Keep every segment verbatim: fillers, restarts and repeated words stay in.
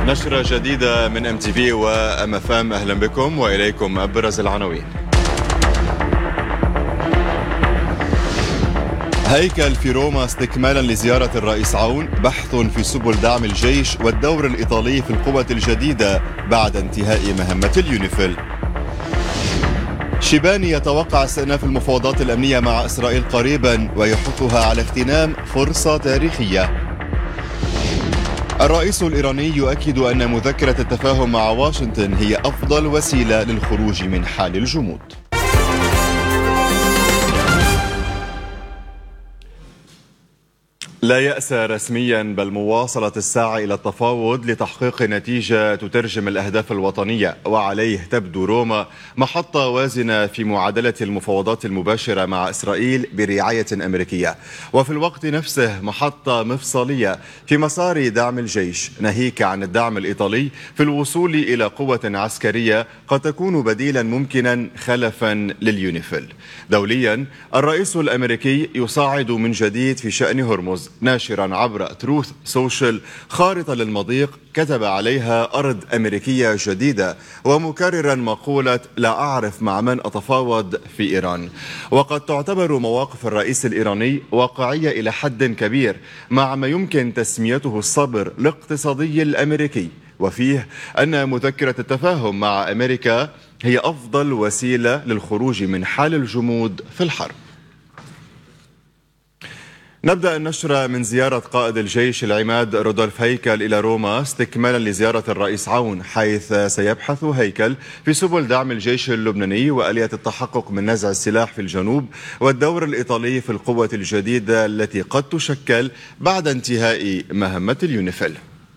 نشرة جديدة من ام تي في وام اف ام. اهلا بكم واليكم ابرز العناوين. هيكل في روما استكمالا لزيارة الرئيس عون، بحث في سبل دعم الجيش والدور الإيطالي في القوة الجديدة بعد انتهاء مهمة اليونيفيل. شيباني يتوقع استئناف المفاوضات الأمنية مع إسرائيل قريبا ويحثها على اغتنام فرصة تاريخية. الرئيس الإيراني يؤكد أن مذكرة التفاهم مع واشنطن هي أفضل وسيلة للخروج من حال الجمود. لا يأس رسميا بل مواصلة السعي إلى التفاوض لتحقيق نتيجة تترجم الأهداف الوطنية، وعليه تبدو روما محطة وازنة في معادلة المفاوضات المباشرة مع إسرائيل برعاية أمريكية، وفي الوقت نفسه محطة مفصلية في مسار دعم الجيش، ناهيك عن الدعم الإيطالي في الوصول إلى قوة عسكرية قد تكون بديلا ممكنا خلفا لليونيفيل. دوليا الرئيس الأمريكي يصاعد من جديد في شأن هرمز، ناشرا عبر تروث سوشيال خارطة للمضيق كتب عليها أرض أمريكية جديدة، ومكررا مقولة لا أعرف مع من أتفاوض في إيران. وقد تعتبر مواقف الرئيس الإيراني واقعية إلى حد كبير مع ما يمكن تسميته الصبر الاقتصادي الأمريكي، وفيه أن مذكرة التفاهم مع أمريكا هي أفضل وسيلة للخروج من حال الجمود في الحرب. نبدأ النشرة من زيارة قائد الجيش العماد رودولف هيكل إلى روما استكمالا لزيارة الرئيس عون، حيث سيبحث هيكل في سبل دعم الجيش اللبناني وآلية التحقق من نزع السلاح في الجنوب والدور الإيطالي في القوة الجديدة التي قد تشكل بعد انتهاء مهمة اليونيفيل.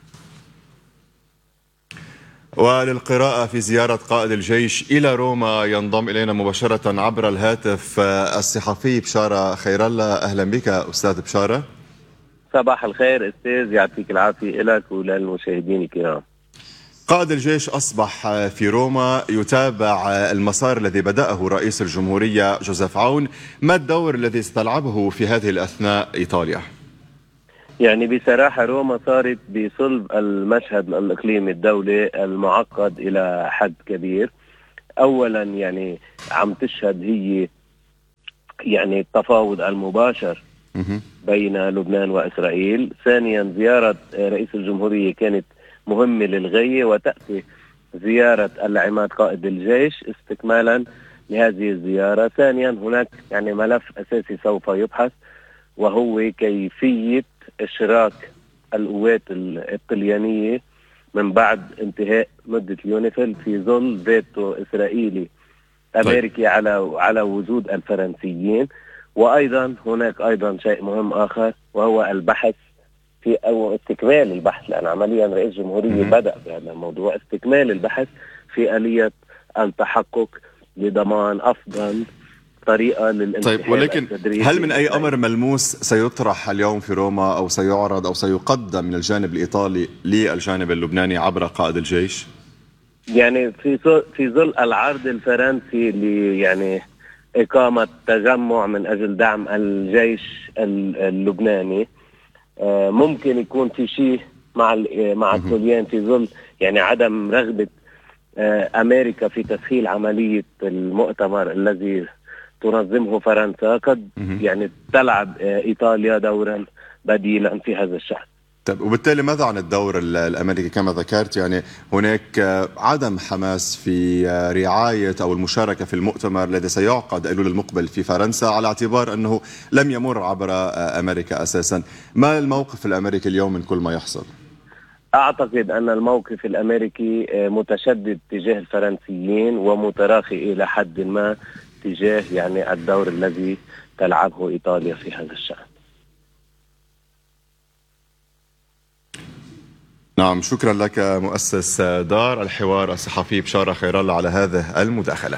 وللقراءة في زيارة قائد الجيش إلى روما ينضم إلينا مباشرة عبر الهاتف الصحفي بشارة خير الله. أهلا بك أستاذ بشارة. صباح الخير أستاذ، يعطيك العافية لك وللمشاهدين الكرام. قائد الجيش أصبح في روما يتابع المسار الذي بدأه رئيس الجمهورية جوزيف عون، ما الدور الذي ستلعبه في هذه الأثناء إيطاليا؟ يعني بصراحة روما صارت بصلب المشهد الإقليمي الدولي المعقد إلى حد كبير. أولا يعني عم تشهد هي يعني التفاوض المباشر بين لبنان وإسرائيل. ثانيا زيارة رئيس الجمهورية كانت مهمة للغاية، وتأتي زيارة العماد قائد الجيش استكمالا لهذه الزيارة. ثانيا هناك يعني ملف أساسي سوف يبحث، وهو كيفية إشراك القوات الطليانية من بعد انتهاء مدة اليونيفيل في ظل فيتو إسرائيلي أمريكي على على وجود الفرنسيين. وأيضا هناك أيضا شيء مهم آخر، وهو البحث في أو استكمال البحث، لأن عمليا رئيس الجمهورية بدأ بهذا الموضوع، استكمال البحث في آلية التحقق لضمان أفضل طريقة للانتهاء. طيب، ولكن هل من أي أمر ملموس سيطرح اليوم في روما أو سيعرض أو سيقدم من الجانب الإيطالي للجانب اللبناني عبر قائد الجيش؟ يعني في في ظل العرض الفرنسي ل يعني إقامة تجمع من أجل دعم الجيش اللبناني، ممكن يكون في شيء مع مع الطليان في ظل يعني عدم رغبة أمريكا في تسهيل عملية المؤتمر الذي تنظمه فرنسا. قد يعني تلعب إيطاليا دورا بديلا في هذا الشأن. طيب، وبالتالي ماذا عن الدور الأمريكي؟ كما ذكرت يعني هناك عدم حماس في رعاية أو المشاركة في المؤتمر الذي سيعقد أيلول المقبل في فرنسا، على اعتبار أنه لم يمر عبر أمريكا أساسا. ما الموقف الأمريكي اليوم من كل ما يحصل؟ أعتقد أن الموقف الأمريكي متشدد تجاه الفرنسيين ومتراخي إلى حد ما تجاه يعني الدور الذي تلعبه إيطاليا في هذا الشأن. نعم، شكرا لك مؤسس دار الحوار الصحفي بشارة خير الله على هذه المداخلة.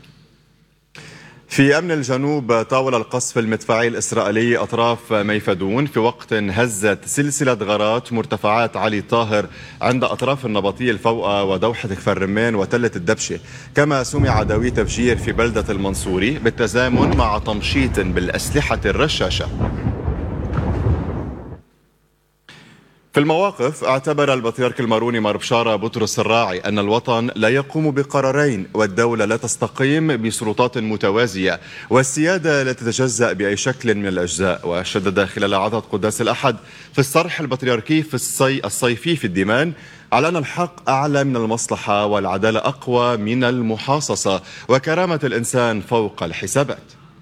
في أمن الجنوب طاول القصف المدفعي الإسرائيلي أطراف ميفدون، في وقت هزت سلسلة غارات مرتفعات علي طاهر عند أطراف النبطية الفوقة ودوحة كفر رمان وتلة الدبشة، كما سمع دوي تفجير في بلدة المنصوري بالتزامن مع تمشيط بالأسلحة الرشاشة. في المواقف اعتبر البطريرك الماروني مار بشارة بطرس الراعي أن الوطن لا يقوم بقرارين والدولة لا تستقيم بسلطات متوازية والسيادة لا تتجزأ بأي شكل من الأجزاء. وشدد خلال عظة قداس الأحد في الصرح البطريركي في الصي الصيفي في الديمان على أن الحق أعلى من المصلحة والعدالة أقوى من المحاصصة وكرامة الإنسان فوق الحسابات.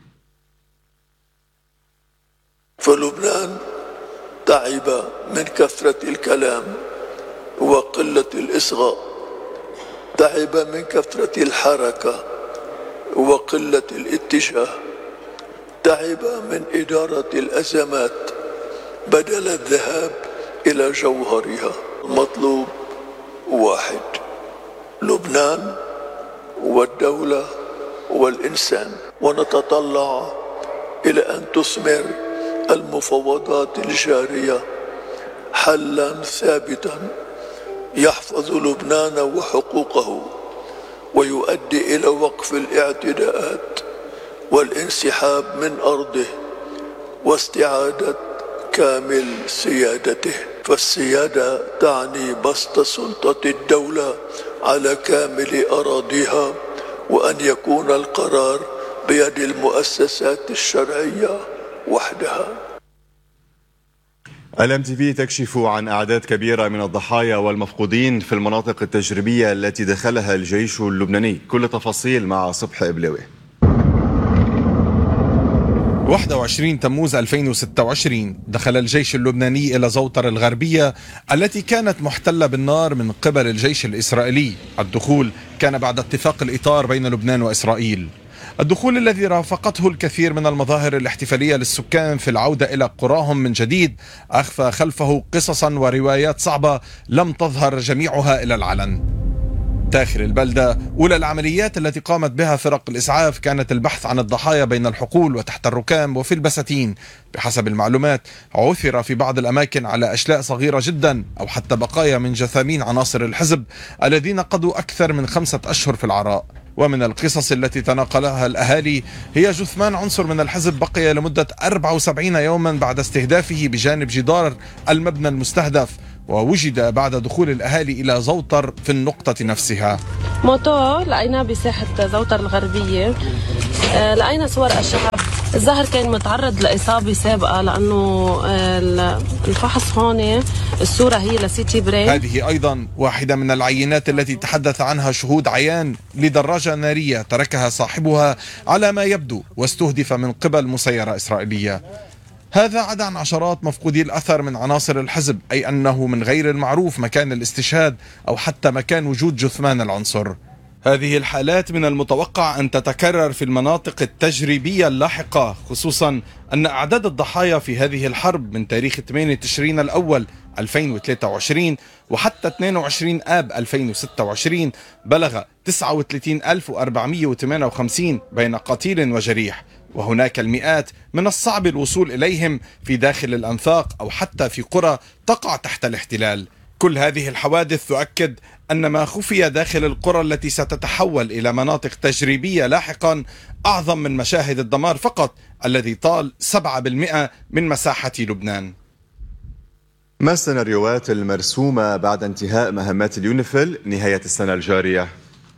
فلبنان تعب من كثرة الكلام وقلة الإصغاء، تعب من كثرة الحركة وقلة الاتجاه، تعب من إدارة الأزمات بدل الذهاب إلى جوهرها. المطلوب واحد: لبنان والدولة والإنسان. ونتطلع إلى أن تثمر المفاوضات الجارية حلا ثابتا يحفظ لبنان وحقوقه ويؤدي إلى وقف الاعتداءات والانسحاب من أرضه واستعادة كامل سيادته. فالسيادة تعني بسط سلطة الدولة على كامل أراضيها وأن يكون القرار بيد المؤسسات الشرعية وحدها. الام تي في تكشف عن أعداد كبيرة من الضحايا والمفقودين في المناطق التجريبية التي دخلها الجيش اللبناني. كل تفاصيل مع صبح إبلوي. واحد وعشرين تموز ألفين وستة وعشرين دخل الجيش اللبناني إلى زوطر الغربية التي كانت محتلة بالنار من قبل الجيش الإسرائيلي. الدخول كان بعد اتفاق الإطار بين لبنان وإسرائيل، الدخول الذي رافقته الكثير من المظاهر الاحتفالية للسكان في العودة إلى قراهم من جديد، أخفى خلفه قصصا وروايات صعبة لم تظهر جميعها إلى العلن. داخل البلدة أولى العمليات التي قامت بها فرق الإسعاف كانت البحث عن الضحايا بين الحقول وتحت الركام وفي البساتين. بحسب المعلومات عثر في بعض الأماكن على أشلاء صغيرة جدا أو حتى بقايا من جثامين عناصر الحزب الذين قضوا أكثر من خمسة أشهر في العراء. ومن القصص التي تناقلها الأهالي هي جثمان عنصر من الحزب بقي لمدة أربعة وسبعين يوما بعد استهدافه بجانب جدار المبنى المستهدف، ووجد بعد دخول الأهالي إلى زوطر في النقطة نفسها. موتو لقيناه بساحة زوطر الغربية، لقينا صور الشعب، الظاهر كان متعرض لإصابة سابقة لأنه الفحص هون الصورة هي لسيتي برين. هذه أيضا واحدة من العينات التي تحدث عنها شهود عيان لدراجة نارية تركها صاحبها على ما يبدو واستهدف من قبل مسيرة إسرائيلية. هذا عدا عن عشرات مفقودي الأثر من عناصر الحزب، أي أنه من غير المعروف مكان الاستشهاد أو حتى مكان وجود جثمان العنصر. هذه الحالات من المتوقع أن تتكرر في المناطق التجريبية اللاحقة، خصوصا أن أعداد الضحايا في هذه الحرب من تاريخ ثمانية تشرين الأول ألفين وثلاثة وعشرين وحتى اثنين وعشرين آب ألفين وستة وعشرين بلغ تسعة وثلاثين ألف وأربعمئة وثمانية وخمسين بين قتيل وجريح، وهناك المئات من الصعب الوصول إليهم في داخل الأنفاق أو حتى في قرى تقع تحت الاحتلال. كل هذه الحوادث تؤكد أن ما خفي داخل القرى التي ستتحول إلى مناطق تجريبية لاحقا أعظم من مشاهد الدمار فقط الذي طال سبعة بالمئة من مساحة لبنان. ما السيناريوهات المرسومة بعد انتهاء مهمات اليونيفيل نهاية السنة الجارية؟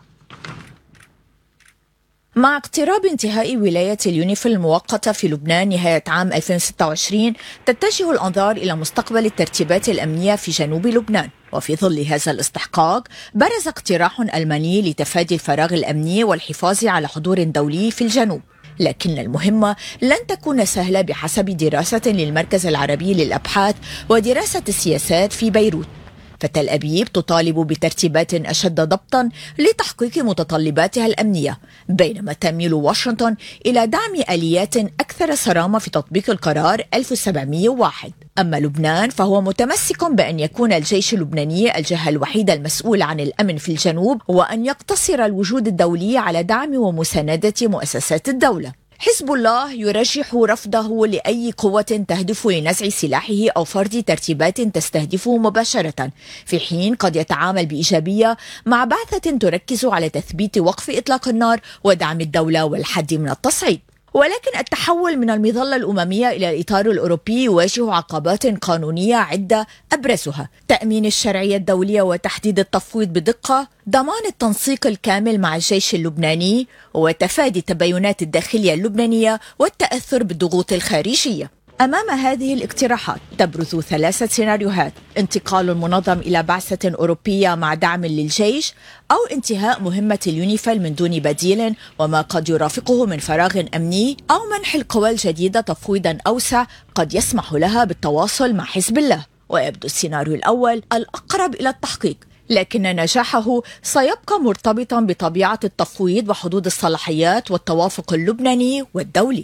مع اقتراب انتهاء ولاية اليونيفيل المؤقتة في لبنان نهاية عام ألفين وستة وعشرين، تتجه الأنظار إلى مستقبل الترتيبات الأمنية في جنوب لبنان. وفي ظل هذا الاستحقاق برز اقتراح ألماني لتفادي الفراغ الأمني والحفاظ على حضور دولي في الجنوب، لكن المهمة لن تكون سهلة بحسب دراسة للمركز العربي للأبحاث ودراسة السياسات في بيروت. فتل أبيب تطالب بترتيبات أشد ضبطا لتحقيق متطلباتها الأمنية، بينما تميل واشنطن إلى دعم آليات أكثر صرامة في تطبيق القرار ألف وسبعمئة وواحد. أما لبنان فهو متمسك بأن يكون الجيش اللبناني الجهة الوحيدة المسؤولة عن الأمن في الجنوب، وأن يقتصر الوجود الدولي على دعم ومساندة مؤسسات الدولة. حزب الله يرجح رفضه لأي قوة تهدف لنزع سلاحه أو فرض ترتيبات تستهدفه مباشرة، في حين قد يتعامل بإيجابية مع بعثة تركز على تثبيت وقف إطلاق النار ودعم الدولة والحد من التصعيد. ولكن التحول من المظلة الأممية إلى الإطار الأوروبي يواجه عقبات قانونية عدة، أبرزها تأمين الشرعية الدولية وتحديد التفويض بدقة، ضمان التنسيق الكامل مع الجيش اللبناني، وتفادي التباينات الداخلية اللبنانية والتأثر بالضغوط الخارجية. أمام هذه الاقتراحات تبرز ثلاثة سيناريوهات: انتقال منظم إلى بعثة أوروبية مع دعم للجيش، أو انتهاء مهمة اليونيفيل من دون بديل وما قد يرافقه من فراغ أمني، أو منح القوى الجديدة تفويضا أوسع قد يسمح لها بالتواصل مع حزب الله. ويبدو السيناريو الأول الأقرب إلى التحقيق، لكن نجاحه سيبقى مرتبطا بطبيعة التفويض وحدود الصلاحيات والتوافق اللبناني والدولي.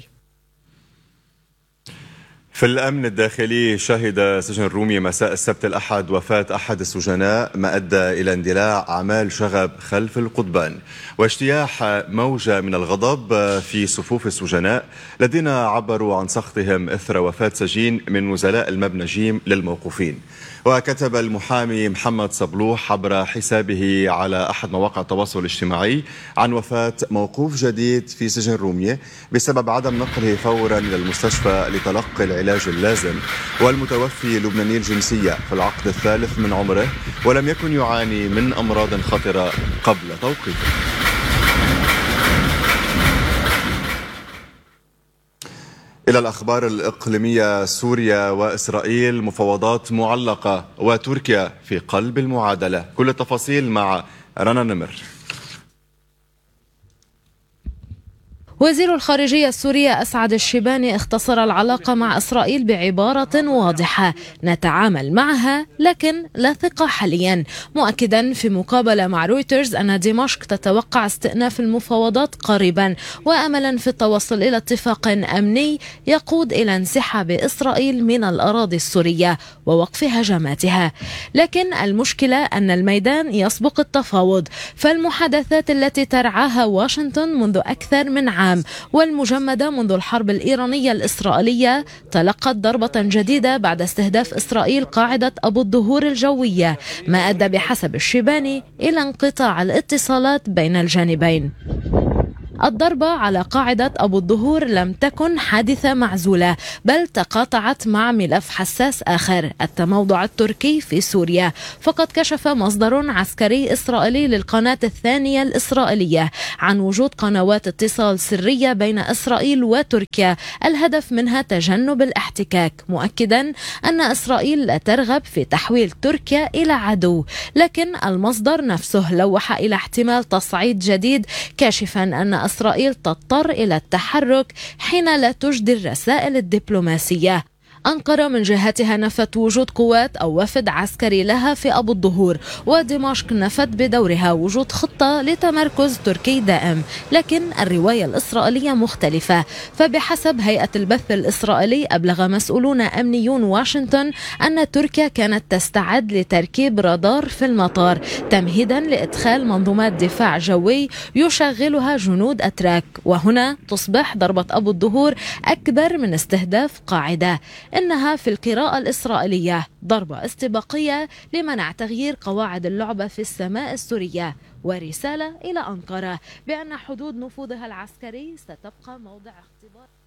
في الأمن الداخلي، شهد سجن رومية مساء السبت الأحد وفاة أحد السجناء، ما أدى إلى اندلاع أعمال شغب خلف القضبان واجتياح موجة من الغضب في صفوف السجناء الذين عبروا عن سخطهم إثر وفاة سجين من وزلاء المبنى جيم للموقوفين. وكتب المحامي محمد صبلوح عبر حسابه على أحد مواقع التواصل الاجتماعي عن وفاة موقوف جديد في سجن رومية بسبب عدم نقله فورا إلى المستشفى لتلقي العلاج اللازم، والمتوفي لبناني الجنسية في العقد الثالث من عمره ولم يكن يعاني من أمراض خطرة قبل توقيفه. إلى الأخبار الإقليمية، سوريا وإسرائيل مفاوضات معلقة وتركيا في قلب المعادلة. كل التفاصيل مع رنا نمر. وزير الخارجية السورية أسعد الشيباني اختصر العلاقة مع إسرائيل بعبارة واضحة: نتعامل معها لكن لا ثقة حاليا، مؤكدا في مقابلة مع رويترز أن دمشق تتوقع استئناف المفاوضات قريبا، وأملا في التوصل إلى اتفاق أمني يقود إلى انسحاب إسرائيل من الأراضي السورية ووقف هجماتها. لكن المشكلة أن الميدان يسبق التفاوض، فالمحادثات التي ترعاها واشنطن منذ أكثر من عام والمجمدة منذ الحرب الإيرانية الإسرائيلية تلقت ضربة جديدة بعد استهداف إسرائيل قاعدة أبو الظهور الجوية، ما أدى بحسب الشيباني إلى انقطاع الاتصالات بين الجانبين. الضربة على قاعدة أبو الظهور لم تكن حادثة معزولة، بل تقاطعت مع ملف حساس آخر، التموضع التركي في سوريا. فقد كشف مصدر عسكري إسرائيلي للقناة الثانية الإسرائيلية عن وجود قنوات اتصال سرية بين إسرائيل وتركيا، الهدف منها تجنب الاحتكاك، مؤكدا أن إسرائيل لا ترغب في تحويل تركيا إلى عدو. لكن المصدر نفسه لوح إلى احتمال تصعيد جديد، كاشفا أن إسرائيل تضطر إلى التحرك حين لا تجدي الرسائل الدبلوماسية. أنقرة من جهتها نفت وجود قوات أو وفد عسكري لها في أبو الظهور، ودمشق نفت بدورها وجود خطة لتمركز تركي دائم. لكن الرواية الإسرائيلية مختلفة، فبحسب هيئة البث الإسرائيلي أبلغ مسؤولون أمنيون واشنطن أن تركيا كانت تستعد لتركيب رادار في المطار تمهيدا لإدخال منظومات دفاع جوي يشغلها جنود أتراك، وهنا تصبح ضربة أبو الظهور أكبر من استهداف قاعدة. إنها في القراءة الإسرائيلية ضربة استباقية لمنع تغيير قواعد اللعبة في السماء السورية، ورسالة إلى أنقرة بأن حدود نفوذها العسكري ستبقى موضع اختبار.